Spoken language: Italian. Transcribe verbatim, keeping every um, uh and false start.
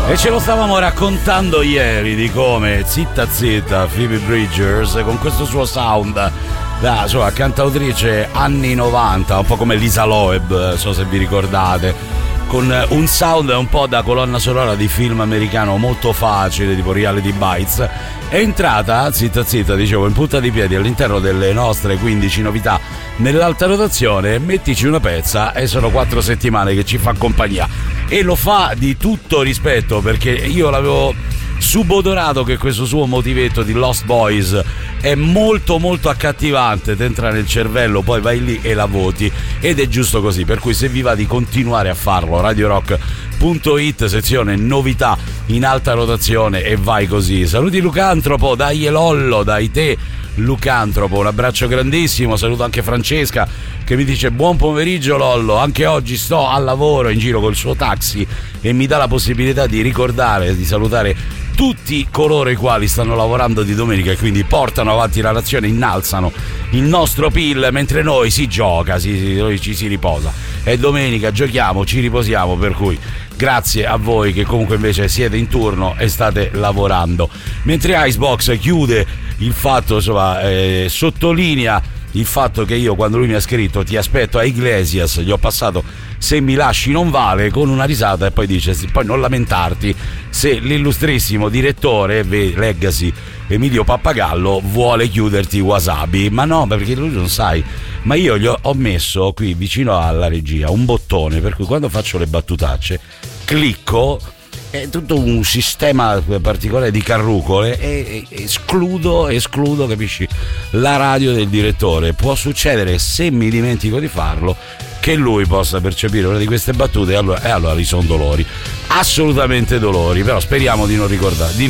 E ce lo stavamo raccontando ieri di come zitta zitta Phoebe Bridgers con questo suo sound da sua cantautrice anni novanta, un po' come Lisa Loeb, non so se vi ricordate, con un sound un po' da colonna sonora di film americano molto facile, tipo Reality Bites. È entrata zitta zitta, dicevo, in punta di piedi all'interno delle nostre quindici novità nell'alta rotazione. Mettici una pezza e sono quattro settimane che ci fa compagnia, e lo fa di tutto rispetto, perché io l'avevo subodorato che questo suo motivetto di Lost Boys è molto molto accattivante, ti entra nel cervello, poi vai lì e la voti, ed è giusto così. Per cui se vi va di continuare a farlo, radio rock punto it, sezione novità in alta rotazione, e vai così. Saluti Lucantropo, dai Lollo, dai te Lucantropo, un abbraccio grandissimo. Saluto anche Francesca che mi dice buon pomeriggio Lollo, anche oggi sto al lavoro in giro col suo taxi, e mi dà la possibilità di ricordare, di salutare tutti coloro i quali stanno lavorando di domenica e quindi portano avanti la nazione, innalzano il nostro P I L mentre noi si gioca, si, si, noi ci si riposa. È domenica, giochiamo, ci riposiamo, per cui grazie a voi che comunque invece siete in turno e state lavorando. Mentre Icebox chiude il fatto, insomma, eh, sottolinea il fatto che io, quando lui mi ha scritto ti aspetto a Iglesias, gli ho passato se mi lasci non vale, con una risata, e poi dice poi non lamentarti se l'illustrissimo direttore, leggasi Emilio Pappagallo, vuole chiuderti Wasabi. Ma no, perché lui non sai, ma io gli ho, ho messo qui vicino alla regia un bottone per cui quando faccio le battutacce clicco, è tutto un sistema particolare di carrucole, e escludo, escludo, capisci, la radio del direttore. Può succedere, se mi dimentico di farlo, che lui possa percepire una di queste battute, e allora, e allora lì sono dolori, assolutamente dolori, però speriamo di non ricordare di